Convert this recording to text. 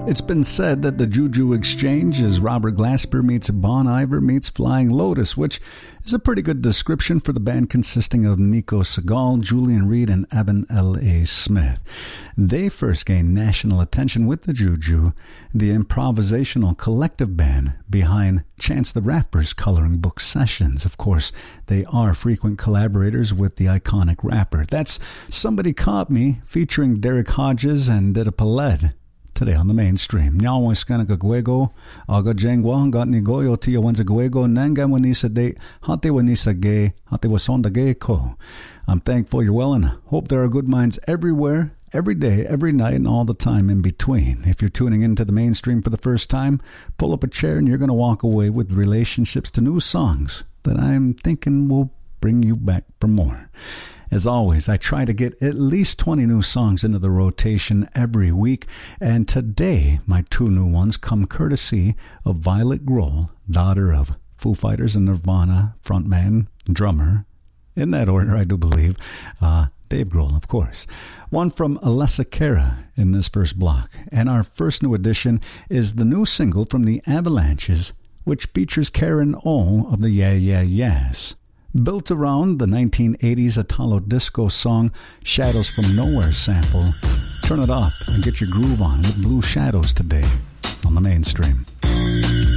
It's been said that the Juju Exchange is Robert Glasper meets Bon Iver meets Flying Lotus, which is a pretty good description for the band consisting of Nico Segal, Julian Reed, and Evan L.A. Smith. They first gained national attention with the Juju, the improvisational collective band behind Chance the Rapper's coloring book sessions. Of course, they are frequent collaborators with the iconic rapper. That's Somebody Caught Me, featuring Derek Hodges and Dida Paled. Today on the mainstream. Nyawa iskana gwego, aga jengwa, got ni goyo tia wanza gwego, nanga wanisa de, hate wanisa ge, hate wasonda ge ko. I'm thankful you're well and hope there are good minds everywhere, every day, every night, and all the time in between. If you're tuning into the mainstream for the first time, pull up a chair and you're going to walk away with relationships to new songs that I'm thinking will bring you back for more. As always, I try to get at least 20 new songs into the rotation every week, and today my two new ones come courtesy of Violet Grohl, daughter of Foo Fighters and Nirvana frontman, drummer, in that order I do believe, Dave Grohl, of course. One from Alessia Cara in this first block, and our first new addition is the new single from the Avalanches, which features Karen O of the Yeah Yeah Yeahs. Built around the 1980s Italo disco song Shadows from Nowhere sample, turn it up and get your groove on with Blue Shadows today on the mainstream.